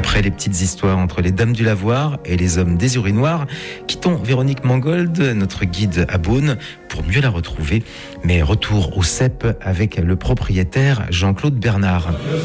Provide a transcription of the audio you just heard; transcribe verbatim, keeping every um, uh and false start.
Après les petites histoires entre les dames du lavoir et les hommes des urinoirs, quittons Véronique Mangold, notre guide à Beaune, pour mieux la retrouver. Mais retour au C E P avec le propriétaire Jean-Claude Bernard.